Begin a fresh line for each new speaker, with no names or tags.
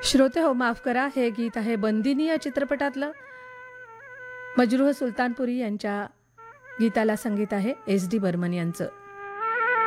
श्रोते हो, माफ करा, हे गीत आहे बंदिनी या चित्रपटातलं. मजरूह सुलतानपुरी यांच्या गीताला संगीत आहे एस डी बर्मन यांचं.